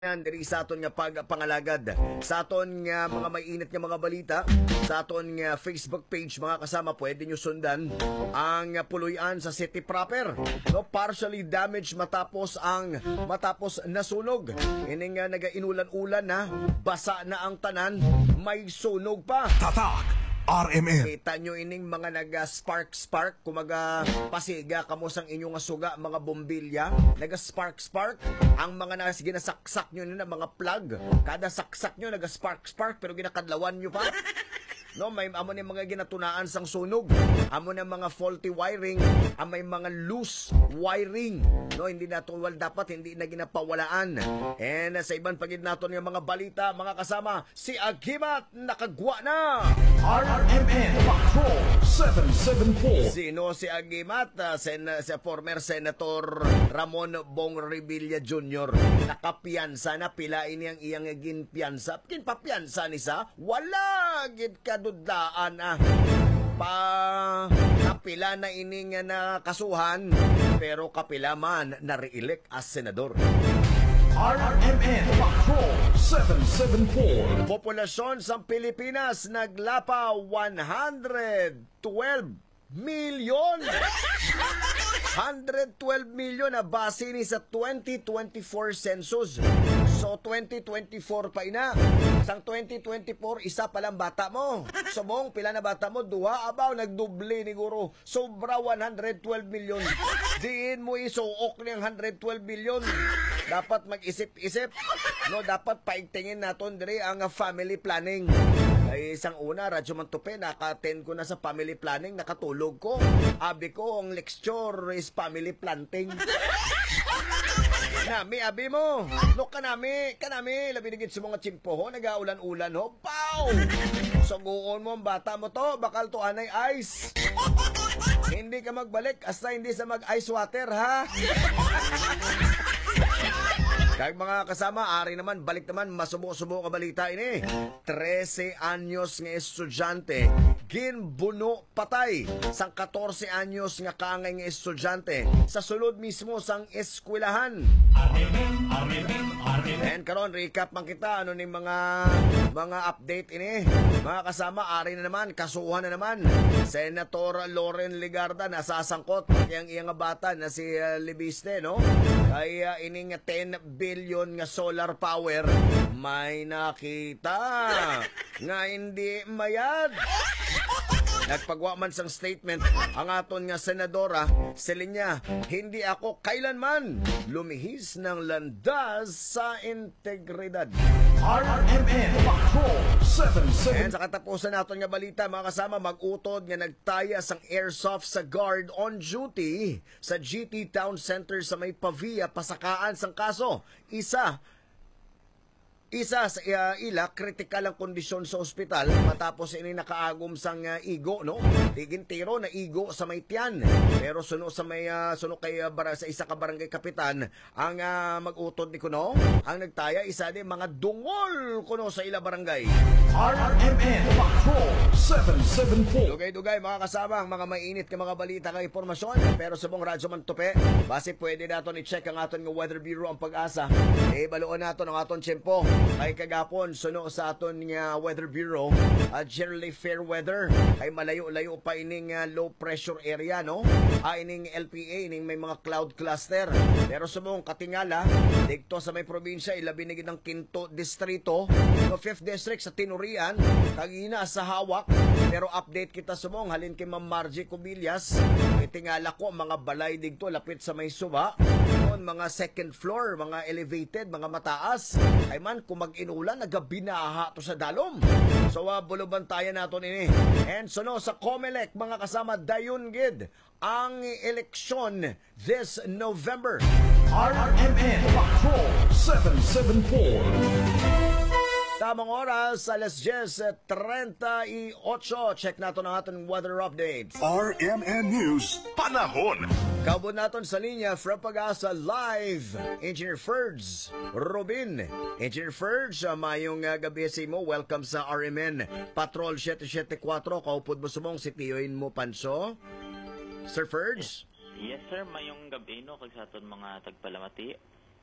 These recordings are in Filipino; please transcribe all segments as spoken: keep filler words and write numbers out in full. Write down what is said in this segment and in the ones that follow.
Yan, diri sa aton nga pagpangalagad sa aton nga mga mainit nga mga balita sa aton nga Facebook page, mga kasama, pwede nyo sundan ang puluyan sa city proper, no, partially damaged matapos ang matapos nasunog. Ini nga nagainulan-ulan na basa na ang tanan, may sunog pa. Tatak R M N. Kita nyo ining mga naga-spark-spark, kumaga pasiga kamo sang inyong suga, mga bombilya, naga-spark-spark. Ang mga nas ginasaksak nyo na mga plug, kada saksak nyo naga-spark-spark, pero ginakadlawan nyo pa. No, may amo ni mga ginatunaan sang sunog, amo na mga faulty wiring, ang may mga loose wiring, no, hindi nato wal dapat hindi na ginapawalaan. And uh, sa ibang pagid naton nga mga balita, mga kasama, si Agimat nakagwa na. R M N Patrol seven seven four. Sino si Agimat? Uh, sen si former Senator Ramon Bong Revilla Junior Nakapiyansa na, pila ini ang iyang ginpiyansa. Kinpapiyansa ni sa wala gid kadudlaan ah. Pa kapila na ini nga nakasuhan, pero kapila man na re-elect as senador. R M N Patrol seven seven four. Populasyon sa Pilipinas naglapa one hundred twelve milyon. one hundred twelve million na base ni sa twenty twenty-four census. So twenty twenty-four pa ina. Sang twenty twenty-four isa pa lang bata mo. Subong pila na bata mo? Duha. Abaw nagdubli ni guro. Sobra one hundred twelve million. Diin mo isuok ni ang one hundred twelve million. Dapat mag-isip-isip. No, dapat paigtingin naton diri ang family planning. Ay isang una, Radyo Mantupe, naka-attend ko na sa family planning, nakatulog ko. Abi ko, ang lecture is family planting. Nami, abi mo. No, kanami, kanami. Labi nagit sa mga chimpo ho, nag-aulan-ulan ho. Pow! Suguon mo ang bata mo to, bakal to anay ice. Hindi ka magbalik, hasta hindi sa mag-ice water, ha? Kaya mga kasama, ari naman, balik naman, masubo-subo ka balita ini. trese anyos nga estudyante, ginbuno patay sang fourteen anyos nga kaangay nga estudyante sa sulod mismo sang eskwelahan. And karon recap man kita ano ning mga mga update ini. Mga kasama, ari na naman, kasuhan na naman. Senator Loren Legarda nasasangkot kay ang iyang bata na si uh, Libiste, no? Kay uh, ining ten billion nga solar power may nakita nga hindi mayad. Nagpagwa man sang statement ang aton nga senadora, Selinya, hindi ako kailanman lumihis ng landas sa integridad. R M N Patrol seven seven. And sa katapusan naton nga balita, mga kasama, mag-utod nga nagtaya sang airsoft sa guard on duty sa G T Town Center sa may Pavia, pasakaan sang kaso. Isa Isa sa uh, ila, kritikal ang kondisyon sa ospital matapos ini nakaagom sang uh, igo, no? Tigin tiro na igo sa may tiyan. Pero suno sa may uh, suno kay uh, bara, sa isa ka barangay kapitan ang uh, mag-utod ni kuno, ang nagtaya isa di mga dungol kuno sa ila barangay. R M N Patrol seven seven four. Dugay-dugay mga kasama, ang mga mainit ka mga balita kay impormasyon, pero subong Radyo Mantupe, base pwede naton i-check ang aton nga Weather Bureau ang Pag-asa. E baluon naton ang aton tiyempo. Ay kagapon, suno sa aton nga Weather Bureau, uh, generally fair weather. Ay malayo-layo pa ining uh, low pressure area, no? Ay ining L P A, ining may mga cloud cluster. Pero sumong katingala, dito sa may probinsya, ilabi na ng Quinto Distrito, no, fifth District sa Tinurian, kagina sa Hawak. Pero update kita sumong, halin kay Ma'am Margie Cubillas, itingala ko mga balay dito, lapit sa may Suba, noon, mga second floor, mga elevated, mga mataas. Ay man, kung mag-inulan, nagabinaha to sa dalom. So, uh, bulubantayan natin ini. And so, no, sa Comelec, mga kasama, dayon gid ang eleksyon this November. R M N Patrol seven seven four. Tamang oras, alas diyes trenta-y-eight. Check natin ang ating weather updates. R M N News Panahon. Kaubod natin sa linya from Pag-asa Live, Engineer Ferds Robin. Engineer Ferds, uh, mayong uh, gabi sa mo. Welcome sa R M N Patrol seven seven four. Kaupod mo sumong si Tiyoin mo Panso. Sir Ferds? Yes sir, mayong gabi no, kag sa aton mga tagpalamati.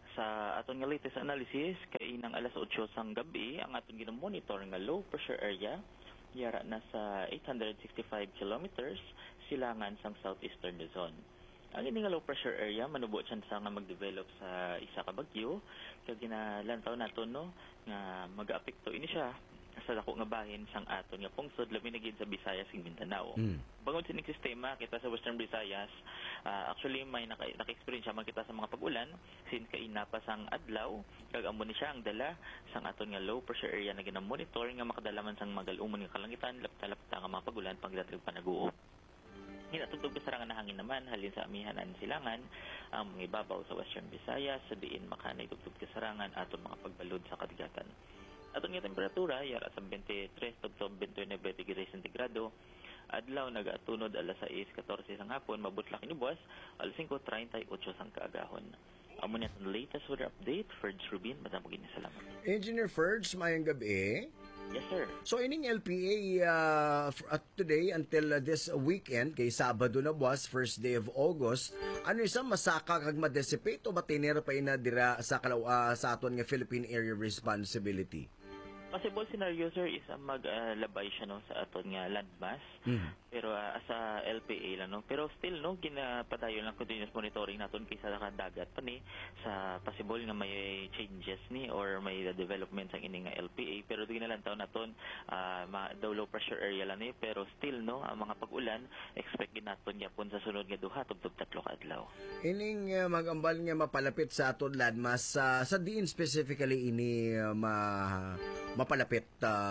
Sa aton nga latest analysis kay nang alas otso sang gabi ang aton gina-monitor nga low pressure area yara na sa eight hundred sixty-five kilometers silangan sang southeastern Luzon. Ang ini nga low pressure area manubo siya sa nga mag-develop sa isa ka bagyo kay ginalantaw naton no nga mag-apekto ini siya sa dako nga bahin sang aton nga pungsod labi na gid sa Visayas ug Mindanao. Mm. Bangod sining sistema kita sa Western Visayas, uh, actually may naka, naka-experience man kita sa mga pag-ulan since kay napas ang adlaw kag amo ni siya ang dala sang aton nga low pressure area na gina-monitor nga makadala man sang magal-umon nga kalangitan lapta-lapta nga mga pag-ulan pagdating panaguo. Hinatugtog sa sarangan na hangin naman halin sa amihanan silangan ang mga ibabaw sa Western Visayas sa diin makanay tugtog ka sarangan aton mga pagbalod sa kadigatan. Aton nga temperatura yara sa twenty-three tugtog twenty-nine degrees centigrado. Adlaw nagatunod alas sais fourteen sang hapon mabutlak ni buwas alas five thirty-eight sang kaagahon. Amo ni ang latest weather update Ferds Rubin madamo gini salamat. Engineer Ferds, mayong gabi. Yes, sir. So, ining L P A uh, at today until uh, this weekend, kay Sabado na buwas, first day of August, ano isa masaka kag ma-dissipate o matinera pa ina dira sa, kalaw, uh, sa aton nga Philippine Area Responsibility? Possible scenario, sir, is uh, maglabay uh, siya no, sa aton nga landmass. Mm-hmm. Pero uh, sa L P A lang, no? Pero still, no, ginapadayon lang continuous monitoring naton kaysa dagat pa ni sa possible nga may changes ni or may development sa ining nga L P A. Pero di ginalantaw naton uh, daw low pressure area lang ni. Pero still, no, ang mga pag-ulan, expect din naton yapon sa sunod nga duha tubtub tatlo ka adlaw. Ining uh, magambal nga mapalapit sa aton landmass, uh, sa diin specifically ini uh, ma mapalapit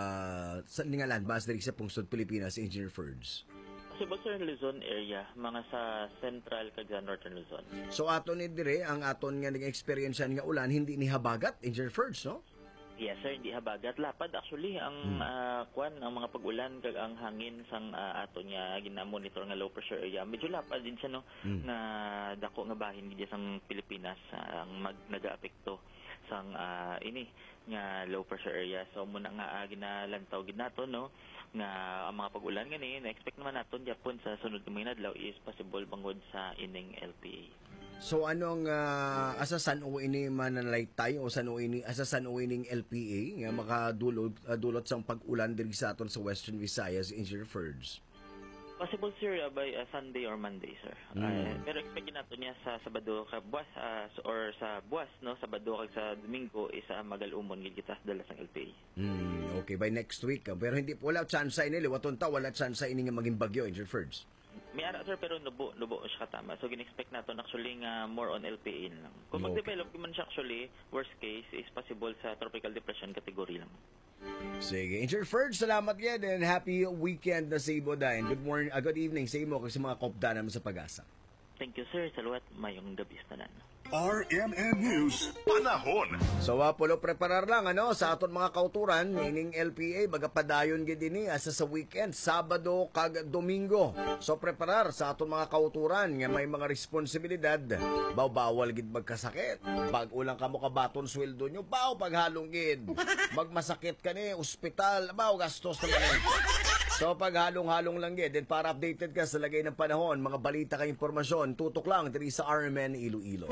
uh, sa nga landmass diri sa pungsod Pilipinas, Engineer Ferds? Possible, sir, Luzon area, mga sa central kag sa northern Luzon. So aton ni dire ang aton nga nag-experience nga ulan hindi ni habagat, Engineer Ferds, no? Yes, sir, hindi habagat. Lapad actually ang hmm. uh, kwan ang mga pag-ulan kag ang hangin sang uh, aton nga gina-monitor nga low pressure area. Medyo lapad din siya no hmm. na dako nga bahin gid sang Pilipinas uh, ang mag nagaapekto sang uh, ini nga low pressure area. So muna nga uh, ginalantaw gid naton no nga ang mga pag-ulan gani na-expect naman naton gyapon sa sunod nga mga adlaw is possible bangod sa ining L P A. So anong uh, asasan o ini mananlaytay o san o ini asasan o ining L P A nga makadulot uh, dulot sang pag-ulan diri sa aton sa Western Visayas, Engineer Ferds? Possible, sir, uh, by uh, Sunday or Monday, sir. Mm. Uh, pero expect nato niya sa Sabado ka buwas uh, or sa buwas no Sabado kag sa Domingo is uh, magal-umon gid kita dala sang L P A. Mm, okay, by next week. Uh, pero hindi wala chance ini liwaton ta wala chance ini nga maging bagyo, Engineer Ferds. May ara, sir, pero nubo nubo siya katama. So gin-expect nato actually nga more on L P A lang. Kung okay. mag-develop man siya actually, worst case is possible sa tropical depression category lang. Sige. Engineer Ferds, salamat yan and happy weekend na sa Ibo dahil. Good morning, uh, good evening sa imo kasi mga kopda naman sa pag-asa. Thank you, sir. Saluat, mayong gabi sa tanan. R M N News, panahon. So, uh, pulo preparar lang, ano, sa aton mga kauturan, ining L P A, baga padayon gid ini asa sa weekend, Sabado kag Domingo. So, preparar sa aton mga kauturan, nga may mga responsibilidad, baw bawal gid magkasakit. Bag ulang kamo kabaton sweldo nyo, baw paghalong gid. Magmasakit ka ni, ospital, baw gastos naman. So, paghalong-halong lang gid, then para updated ka sa lagay ng panahon, mga balita ka impormasyon, tutok lang diri sa R M N Iloilo.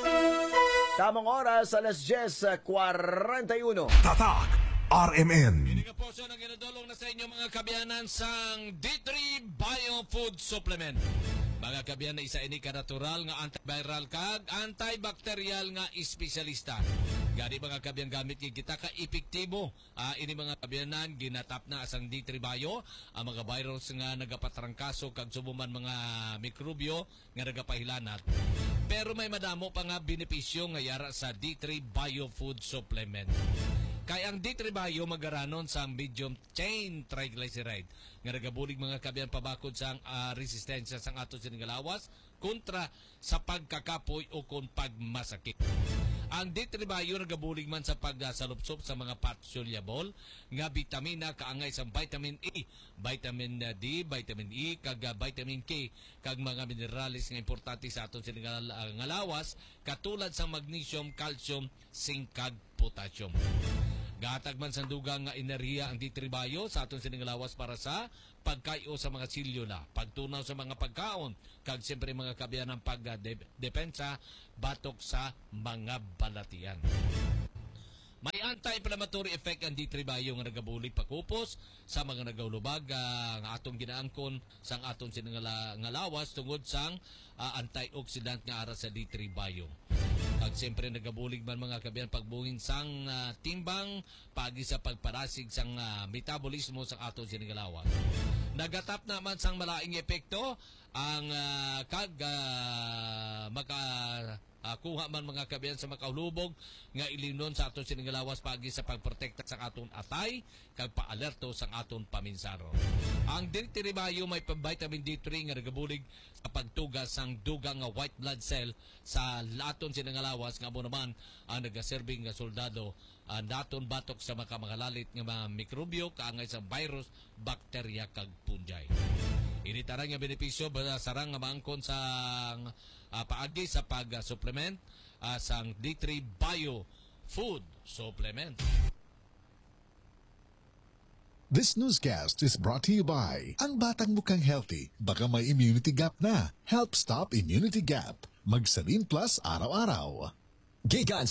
Tamang oras, alas ten forty-one. Tatak R M N. Hindi ka po siya nang ginadulong na sa inyo mga kabiyanan sang D three Bio Food Supplement. Mga kabiyan na isa ini ka natural nga antiviral kag antibacterial nga espesyalista. Gani mga kabiyan gamit kita ka epektibo. Uh, ini mga kabiyanan ginatap na asang D three Bio ang mga virus nga nagapatrangkaso kag sumuman mga mikrobyo nga nagapahilanat. Pero may madamo pa nga benepisyo nga yara sa D three Bio Food Supplement. Kaya ang D three Bio magaranon sa medium chain triglyceride nga nagabulig mga kabiyan pabakod sa uh, resistensya sang ato siningalawas kontra sa pagkakapoy o kung pagmasakit. Ang D three Bio nagabulig man sa pagsalupsop sa mga fat soluble nga vitamina kaangay sa vitamin A, vitamin D, vitamin E, kag vitamin K, kag mga minerales nga importante sa aton siningalawas katulad sa magnesium, calcium, zinc, kag potassium. Gatag man sa dugang nga enerhiya ang D three Bio sa aton siningalawas para sa pagkayo sa mga silyola, pagtunaw sa mga pagkaon, kag siyempre mga kabiyan ng pagdepensa batok sa mga balatian. May anti-inflammatory effect ang D three Bio nga nagabulig pakupos sa mga nagawlubag uh, nga atong ginaangkon sang aton siningalawas tungod sang uh, antioxidant nga ara sa D three Bio. Kag siyempre nagabulig man mga kabiyan pagbungin sang uh, timbang pagi sa pagparasig sang uh, metabolismo sang aton sinigalawan. Nagatap naman sang malaing epekto ang uh, kag uh, maka uh, kuha man mga kabiyan sa makahulubog nga ilinon sa aton sinigalawas pagi sa pagprotekta sa aton atay kag paalerto sa aton paminsaro. Ang D three Bio may vitamin D three nga nagabulig sa pagtugas sang dugang nga white blood cell sa laton sinangalawas nga mo naman ang nagaserbing nga soldado uh, daton batok sa makamangalalit nga mga mikrobyo kaangay sa virus, bakterya kag fungi. Ini tarang nga benepisyo ba sarang nga maangkon sa uh, paagi sa pag-supplement uh, sang D three Bio Food Supplement. This newscast is brought to you by Ang Batang Mukhang Healthy, baka may immunity gap na. Help stop immunity gap. Magsalin Plus araw-araw. Gigan